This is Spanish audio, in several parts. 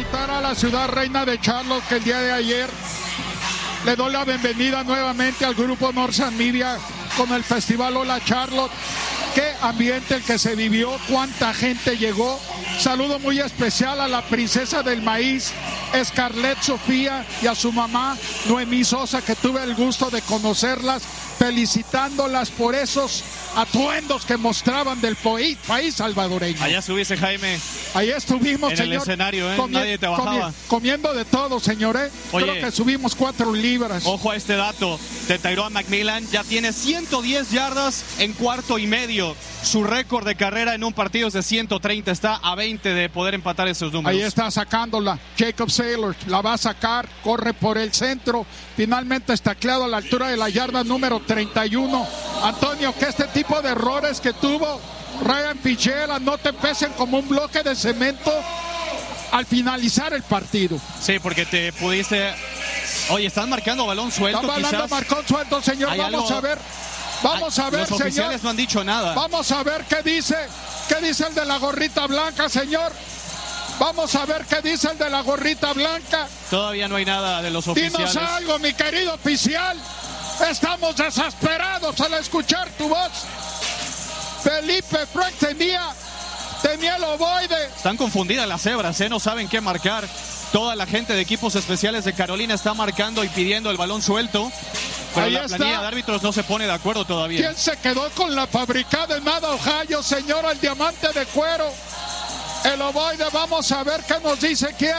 felicitar a la ciudad reina de Charlotte, que el día de ayer le doy la bienvenida nuevamente al grupo Northside Media con el festival Hola Charlotte. Qué ambiente el que se vivió, cuánta gente llegó. Saludo muy especial a la princesa del maíz, Scarlett Sofía, y a su mamá, Noemí Sosa, que tuve el gusto de conocerlas, felicitándolas por esos atuendos que mostraban del país salvadoreño. Allá estuviste, Jaime. Ahí estuvimos, en señor, el escenario, nadie te bajaba. Comiendo de todo, señor. Oye, creo que subimos 4 libras. Ojo a este dato de Tyrone McMillan, ya tiene 110 yardas en cuarto y medio. Su récord de carrera en un partido es de 130, está a 20 de poder empatar esos números. Ahí está sacándola Jacob Saylor, la va a sacar, corre por el centro, finalmente está tacleado a la altura de la yarda número 31. Antonio, que este tipo de errores que tuvo Ryan Fitzgerald no te pesen como un bloque de cemento al finalizar el partido. Sí, porque te pudiste... Oye, están marcando balón suelto. Están hablando marcón suelto, señor. Vamos a ver. Vamos a ver, los oficiales señor. No han dicho nada. Vamos a ver qué dice el de la gorrita blanca, señor. Vamos a ver qué dice el de la gorrita blanca. Todavía no hay nada de los oficiales. Dinos algo, mi querido oficial. Estamos desesperados al escuchar tu voz. Felipe Frank tenía el ovoide. Están confundidas las cebras, no saben qué marcar. Toda la gente de equipos especiales de Carolina está marcando y pidiendo el balón suelto. Pero ahí la planilla de árbitros no se pone de acuerdo todavía. ¿Quién se quedó con la fabricada en Nada, Ohio, señor? El diamante de cuero. El ovoide, vamos a ver qué nos dice quién.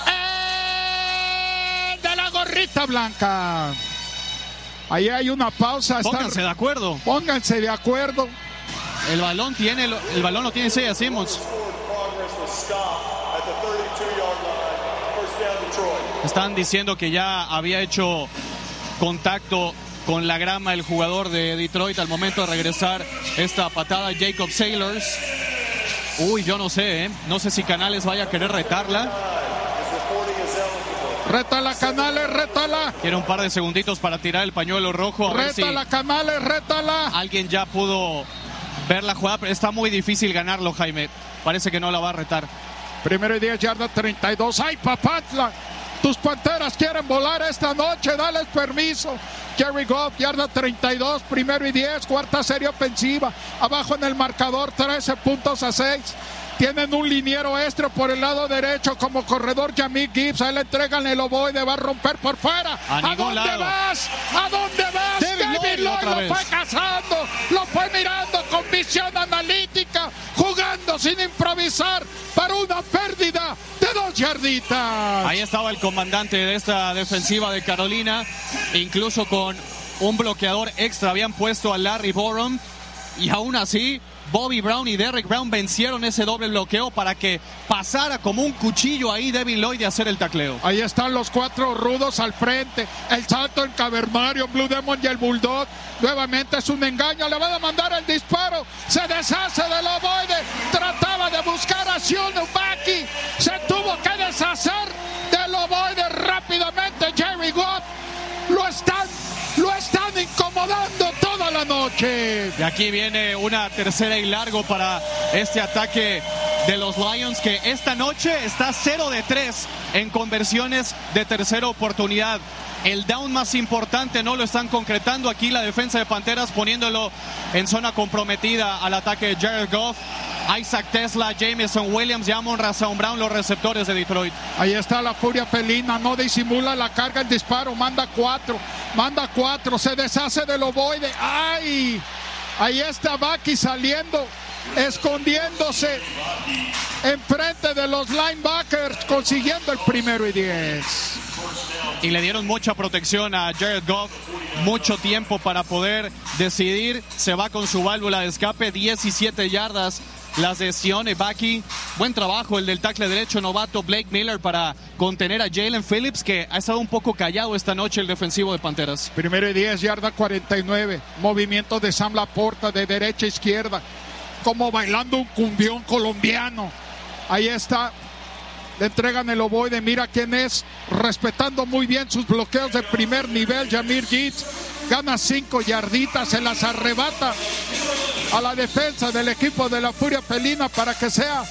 ¡El de la gorrita blanca! Ahí hay una pausa. Pónganse de acuerdo. Pónganse de acuerdo. El balón lo tiene Isaiah Simmons. Están diciendo que ya había hecho contacto con la grama el jugador de Detroit al momento de regresar esta patada. Jacob Saylors. Uy, yo no sé, no sé si Canales vaya a querer retarla. Rétala, Canales, rétala. Quiere un par de segunditos para tirar el pañuelo rojo. Rétala, Canales, rétala. Alguien ya pudo ver la jugada, pero está muy difícil ganarlo, Jaime. Parece que no la va a retar. Primero y 10, yarda 32. ¡Ay, Papantla! Tus Panteras quieren volar esta noche, dales permiso. Jerry Goff, yarda 32, primero y 10, cuarta serie ofensiva. Abajo en el marcador, 13 puntos a 6. Tienen un liniero extra por el lado derecho como corredor, Jamie Gibbs. Ahí le entregan el ovoide, va a romper por fuera. ¿A dónde vas? ¿A dónde vas? David Lloyd lo fue cazando, lo fue mirando con visión analítica, jugando sin improvisar para una pérdida de 2 yarditas. Ahí estaba el comandante de esta defensiva de Carolina, incluso con un bloqueador extra habían puesto a Larry Borom, y aún así Bobby Brown y Derrick Brown vencieron ese doble bloqueo para que pasara como un cuchillo ahí David Lloyd de hacer el tacleo. Ahí están los 4 rudos al frente, el salto en cavernario, Blue Demon y el Bulldog. Nuevamente es un engaño, le van a mandar el disparo, se deshace del ovoide, trataba de buscar a Sean Ubaki, se tuvo que deshacer del ovoide rápidamente. Jerry Goff lo están incomodando toda la noche. Y aquí viene una tercera y largo para este ataque de los Lions, que esta noche está 0 de 3 en conversiones de tercera oportunidad. El down más importante no lo están concretando. Aquí la defensa de Panteras poniéndolo en zona comprometida al ataque de Jared Goff. Isaac Tesla, Jameson Williams y Amon-Ra St. Brown, los receptores de Detroit. Ahí está la furia felina, no disimula la carga, el disparo, manda 4, se deshace del ovoide. ¡Ay! Ahí está Baki saliendo, escondiéndose enfrente de los linebackers, consiguiendo el primero y 10. Y le dieron mucha protección a Jared Goff, mucho tiempo para poder decidir. Se va con su válvula de escape, 17 yardas. Las de Sione Baki. Buen trabajo el del tackle derecho novato Blake Miller para contener a Jalen Phillips, que ha estado un poco callado esta noche el defensivo de Panteras. Primero y 10, yarda 49. Movimiento de Sam Laporta de derecha a izquierda, como bailando un cumbión colombiano. Ahí está. Le entregan el ovoide, mira quién es, respetando muy bien sus bloqueos de primer nivel. Jahmyr Gibbs gana 5 yarditas, se las arrebata a la defensa del equipo de la Furia Felina para que sea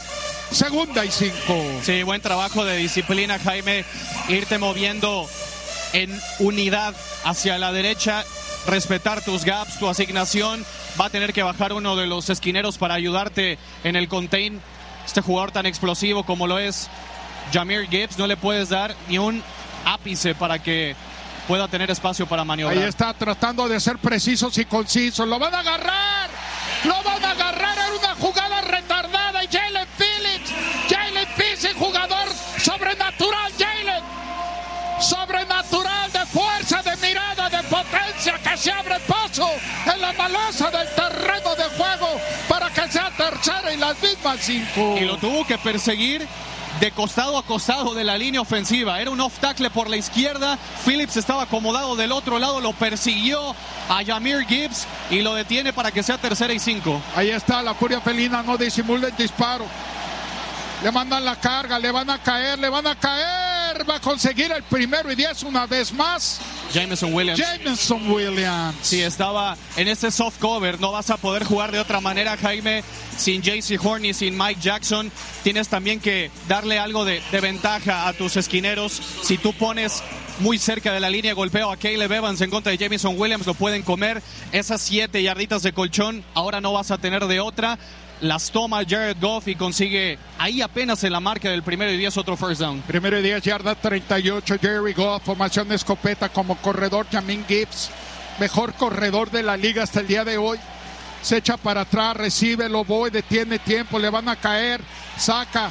segunda y 5. Sí, buen trabajo de disciplina, Jaime. Irte moviendo en unidad hacia la derecha, respetar tus gaps, tu asignación. Va a tener que bajar uno de los esquineros para ayudarte en el contain. Este jugador tan explosivo como lo es Jahmyr Gibbs, no le puedes dar ni un ápice para que pueda tener espacio para maniobrar. Ahí está tratando de ser precisos y concisos. ¡Lo van a agarrar! ¡Lo van a agarrar! Era una jugada retardada. Y Jalen Phillips, jugador sobrenatural. Jalen, sobrenatural de fuerza, de mirada, de potencia, que se abre paso en la malosa del terreno de juego para que sea tercera y las mismas 5. Y lo tuvo que perseguir de costado a costado de la línea ofensiva. Era un off tackle por la izquierda. Phillips estaba acomodado del otro lado, lo persiguió a Jahmyr Gibbs y lo detiene para que sea tercera y 5. Ahí está la furia felina, no disimula el disparo. Le mandan la carga, le van a caer. Va a conseguir el 1º y 10 una vez más. Jameson Williams. Sí, estaba en ese soft cover. No vas a poder jugar de otra manera, Jaime, sin J.C. Horn y sin Mike Jackson. Tienes también que darle algo de ventaja a tus esquineros. Si tú pones muy cerca de la línea de golpeo a Caleb Evans en contra de Jameson Williams, lo pueden comer. Esas 7 yarditas de colchón ahora no vas a tener de otra. Las toma Jared Goff y consigue ahí apenas en la marca del 1º y 10 otro first down. 1º y 10, yarda 38, Jared Goff, formación de escopeta como corredor. Jahmyr Gibbs, mejor corredor de la liga hasta el día de hoy. Se echa para atrás, recibe, lo voy, detiene tiempo, le van a caer, saca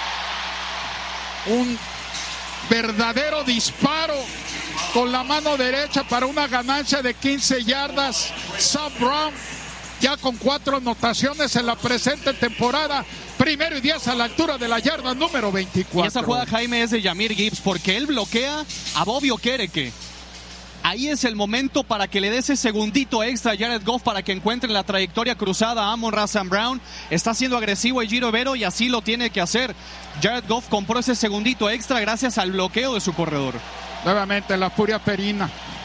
un verdadero disparo con la mano derecha para una ganancia de 15 yardas. Sam Brown ya con 4 anotaciones en la presente temporada. 1º y 10 a la altura de la yarda número 24. Y esa jugada, Jaime, es de Jahmyr Gibbs porque él bloquea a Bobby Okereke. Ahí es el momento para que le dé ese segundito extra a Jared Goff para que encuentre la trayectoria cruzada a Amon-Ra St. Brown. Está siendo agresivo Ejiro Evero y así lo tiene que hacer. Jared Goff compró ese segundito extra gracias al bloqueo de su corredor. Nuevamente la furia ferina.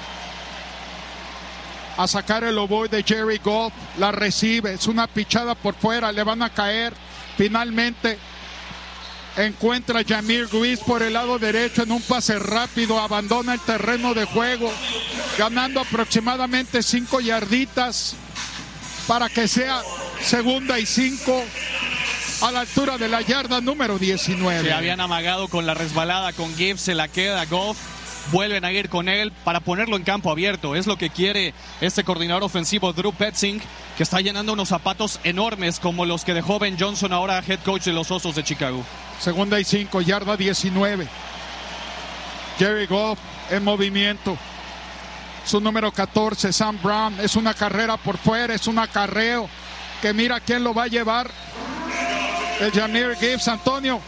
A sacar el ovoide de Jerry Goff, la recibe, es una pichada por fuera, le van a caer. Finalmente encuentra a Jahmyr Gibbs por el lado derecho en un pase rápido, abandona el terreno de juego, ganando aproximadamente 5 yarditas para que sea segunda y 5 a la altura de la yarda número 19. Se habían amagado con la resbalada con Gibbs, se la queda Goff. Vuelven a ir con él para ponerlo en campo abierto. Es lo que quiere este coordinador ofensivo Drew Petzing, que está llenando unos zapatos enormes como los que dejó Ben Johnson, ahora head coach de los Osos de Chicago. Segunda y 5, yarda 19. Jerry Goff en movimiento. Su número 14, Sam Brown. Es una carrera por fuera, es un acarreo que mira quién lo va a llevar. El Jahmyr Gibbs, Antonio.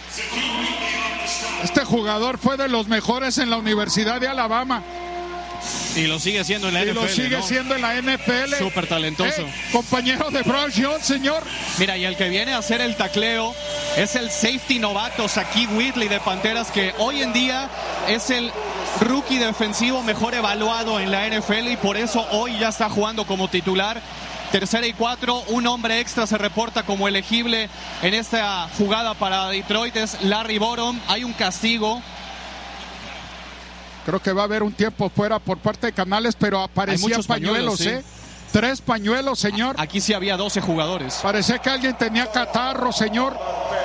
Este jugador fue de los mejores en la Universidad de Alabama. Y lo sigue siendo en la NFL. Y lo sigue siendo en la NFL. Súper talentoso. Compañero de Bryce Young, señor. Mira, y el que viene a hacer el tacleo es el safety novato Shaquille Whitley de Panteras, que hoy en día es el rookie defensivo mejor evaluado en la NFL y por eso hoy ya está jugando como titular. Tercera y 4, un hombre extra se reporta como elegible en esta jugada para Detroit, es Larry Borom. Hay un castigo. Creo que va a haber un tiempo fuera por parte de Canales, pero aparecían pañuelos, sí. 3 pañuelos, señor. Aquí sí había 12 jugadores. Parece que alguien tenía catarro, señor.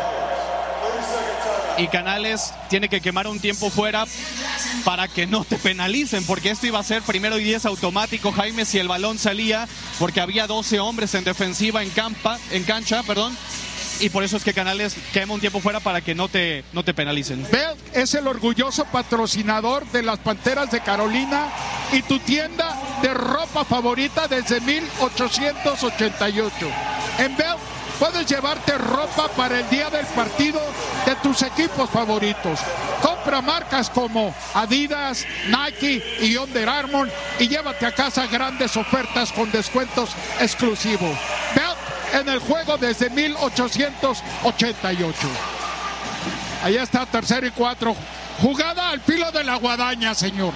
Y Canales tiene que quemar un tiempo fuera para que no te penalicen, porque esto iba a ser 1º y 10 automático, Jaime, si el balón salía, porque había 12 hombres en defensiva en cancha, y por eso es que Canales quema un tiempo fuera para que no te penalicen. Belk es el orgulloso patrocinador de las Panteras de Carolina y tu tienda de ropa favorita desde 1888. En Belk puedes llevarte ropa para el día del partido de tus equipos favoritos. Compra marcas como Adidas, Nike y Under Armour y llévate a casa grandes ofertas con descuentos exclusivos. Belk en el juego desde 1888. Ahí está, 3º y 4. Jugada al filo de la guadaña, señor.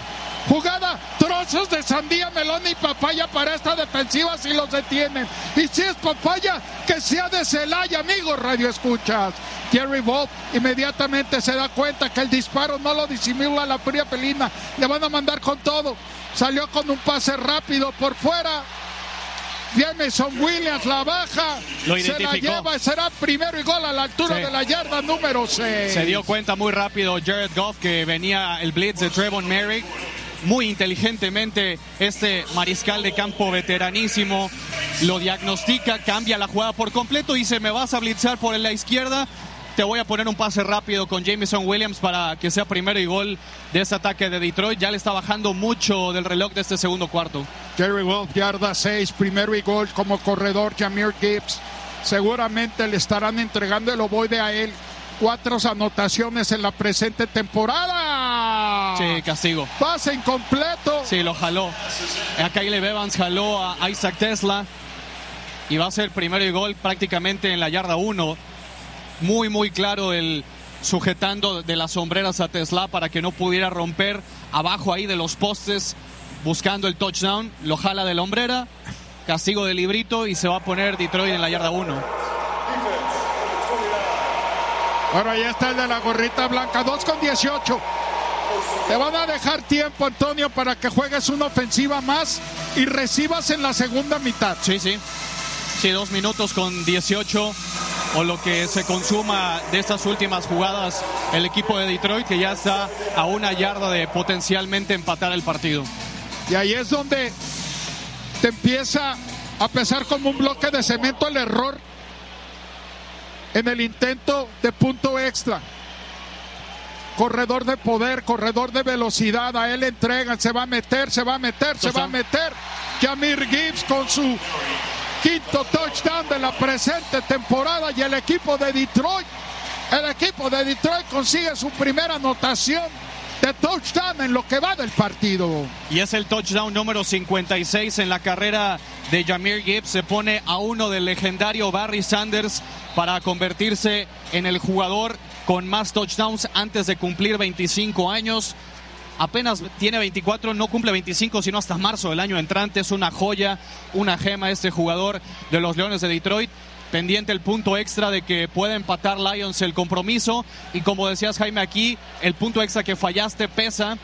Jugada, trozos de sandía, melón y papaya para esta defensiva si los detienen. Y si es papaya, que sea de Celaya, amigos Radio Escuchas. Jerry Bolt inmediatamente se da cuenta que el disparo no lo disimula la fría felina. Le van a mandar con todo. Salió con un pase rápido por fuera. Jameson Williams la baja, se la lleva, será primero y gol a la altura de la yarda número 6. Se dio cuenta muy rápido Jared Goff que venía el blitz de Trevon Merrick. Muy inteligentemente este mariscal de campo veteranísimo lo diagnostica, cambia la jugada por completo y dice: me vas a blitzar por la izquierda, te voy a poner un pase rápido con Jameson Williams para que sea primero y gol de este ataque de Detroit. Ya le está bajando mucho del reloj de este segundo cuarto. Jerry Wolf, yarda 6, primero y gol como corredor. Jahmyr Gibbs, seguramente le estarán entregando el ovoide a él. 4 anotaciones en la presente temporada. Sí, castigo. Pase incompleto. Sí, lo jaló. A Caleb Evans jaló a Isaac Tesla y va a ser primero y gol prácticamente en la yarda 1. Muy claro el sujetando de las sombreras a Tesla para que no pudiera romper abajo ahí de los postes buscando el touchdown. Lo jala de la hombrera, castigo de librito y se va a poner Detroit en la yarda 1. Bueno, ahí está el de la gorrita blanca, 2:18. Te van a dejar tiempo, Antonio, para que juegues una ofensiva más y recibas en la segunda mitad. Sí, 2 minutos con 18 o lo que se consuma de estas últimas jugadas el equipo de Detroit, que ya está a 1 yarda de potencialmente empatar el partido. Y ahí es donde te empieza a pesar como un bloque de cemento el error en el intento de punto extra. Corredor de poder, corredor de velocidad, a él le entregan, se va a meter. Jahmyr Gibbs con su quinto touchdown de la presente temporada y el equipo de Detroit consigue su primera anotación de touchdown en lo que va del partido. Y es el touchdown número 56 en la carrera de Jahmyr Gibbs. Se pone a 1 del legendario Barry Sanders para convertirse en el jugador con más touchdowns antes de cumplir 25 años. Apenas tiene 24, no cumple 25 sino hasta marzo del año entrante. Es una joya, una gema este jugador de los Leones de Detroit. Pendiente el punto extra de que puede empatar Lions el compromiso. Y como decías, Jaime, aquí el punto extra que fallaste pesa.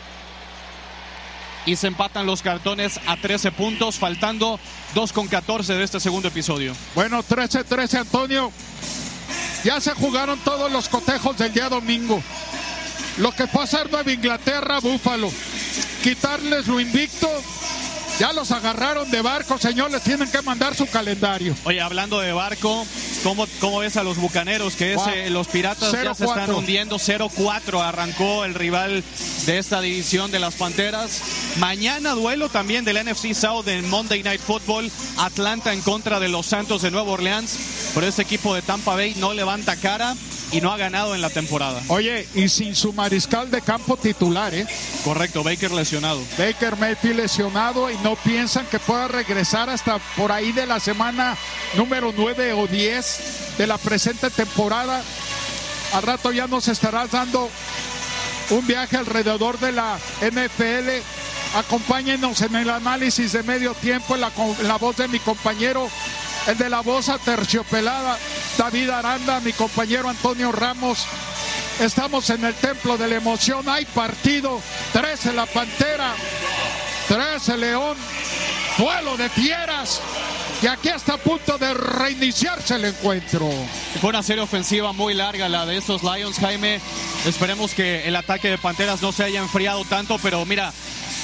Y se empatan los cartones a 13 puntos, faltando 2:14 de este segundo episodio. Bueno, 13-13, Antonio. Ya se jugaron todos los cotejos del día domingo. Lo que fue a hacer Nueva Inglaterra, Búfalo. Quitarles lo invicto. Ya los agarraron de barco, señor, les tienen que mandar su calendario. Oye, hablando de barco, ¿cómo ves a los Bucaneros? Que los Piratas 0-4. Ya se están hundiendo. 0-4 arrancó el rival de esta división de las Panteras. Mañana duelo también del NFC South en Monday Night Football. Atlanta en contra de los Santos de Nueva Orleans. Pero este equipo de Tampa Bay no levanta cara y no ha ganado en la temporada. Oye, y sin su mariscal de campo titular, ¿eh? Correcto, Baker lesionado. Baker Mayfield lesionado y no piensan que pueda regresar hasta por ahí de la semana número 9 o 10 de la presente temporada. Al rato ya nos estarás dando un viaje alrededor de la NFL. Acompáñenos en el análisis de medio tiempo en la voz de mi compañero, el de la voz aterciopelada, David Aranda, mi compañero Antonio Ramos. Estamos en el templo de la emoción. Hay partido. 13 la Pantera, 13 León. Duelo de fieras. Y aquí está a punto de reiniciarse el encuentro. Fue una serie ofensiva muy larga la de estos Lions, Jaime. Esperemos que el ataque de Panteras no se haya enfriado tanto, pero mira,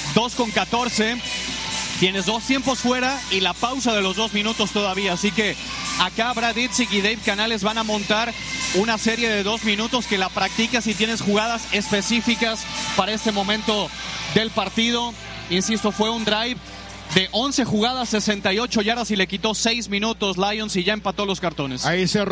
2:14. Tienes 2 tiempos fuera y la pausa de los 2 minutos todavía. Así que acá Brad Idzik y Dave Canales van a montar una serie de 2 minutos que la practicas y tienes jugadas específicas para este momento del partido. Insisto, fue un drive de 11 jugadas, 68 yardas y le quitó 6 minutos Lions y ya empató los cartones. Ahí se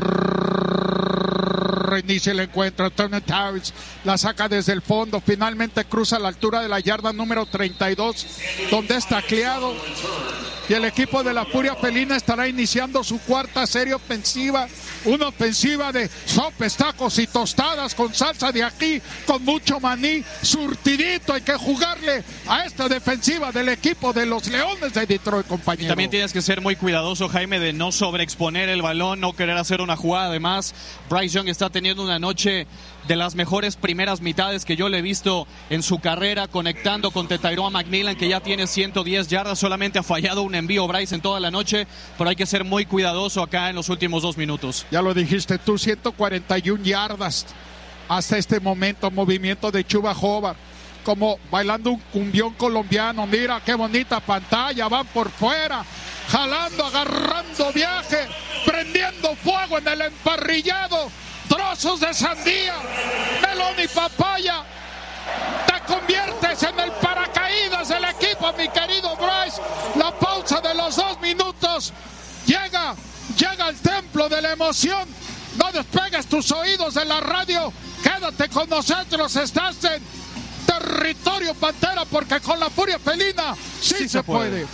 reinicia el encuentro. Turner Towers la saca desde el fondo, finalmente cruza a la altura de la yarda número 32, donde es tacleado. y el equipo de la Furia Felina estará iniciando su cuarta serie ofensiva, una ofensiva de sopes, tacos y tostadas con salsa de ají, con mucho maní, surtidito. Hay que jugarle a esta defensiva del equipo de los Leones de Detroit, compañero. Y también tienes que ser muy cuidadoso, Jaime, de no sobreexponer el balón, no querer hacer una jugada. Además, Bryce Young está teniendo una noche de las mejores primeras mitades que yo le he visto en su carrera, conectando con Tyrone McMillan, que ya tiene 110 yardas, solamente ha fallado un envío Bryce en toda la noche, pero hay que ser muy cuidadoso acá en los últimos 2 minutos. Ya lo dijiste tú, 141 yardas hasta este momento, movimiento de Chuba Hubbard, como bailando un cumbión colombiano. Mira qué bonita pantalla, van por fuera, jalando, agarrando viaje, prendiendo fuego en el emparrillado, trozos de sandía, melón y papaya. Te conviertes en el paracaídas del equipo, mi querido Bryce. La pausa de los 2 minutos llega al templo de la emoción. No despegues tus oídos de la radio, quédate con nosotros. Estás en territorio Pantera, porque con la Furia Felina sí se puede.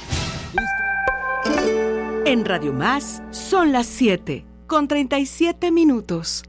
En Radio Más son las 7:37.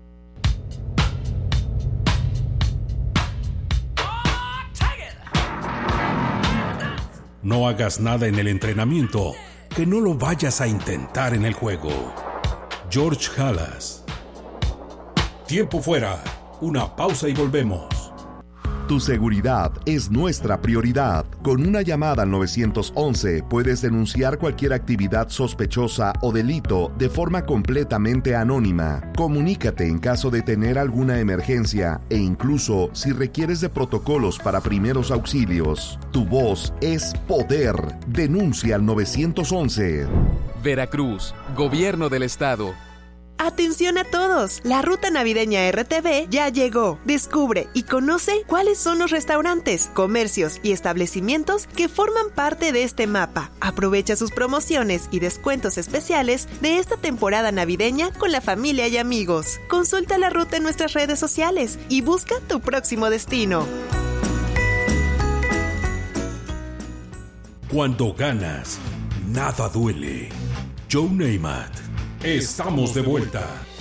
No hagas nada en el entrenamiento que no lo vayas a intentar en el juego. George Halas. Tiempo fuera. Una pausa y volvemos. Tu seguridad es nuestra prioridad. Con una llamada al 911 puedes denunciar cualquier actividad sospechosa o delito de forma completamente anónima. Comunícate en caso de tener alguna emergencia e incluso si requieres de protocolos para primeros auxilios. Tu voz es poder. Denuncia al 911. Veracruz, Gobierno del Estado. Atención a todos, la ruta navideña RTV ya llegó. Descubre y conoce cuáles son los restaurantes, comercios y establecimientos que forman parte de este mapa. Aprovecha sus promociones y descuentos especiales de esta temporada navideña con la familia y amigos. Consulta la ruta en nuestras redes sociales y busca tu próximo destino. Cuando ganas, nada duele. Joe Namath. Estamos de vuelta.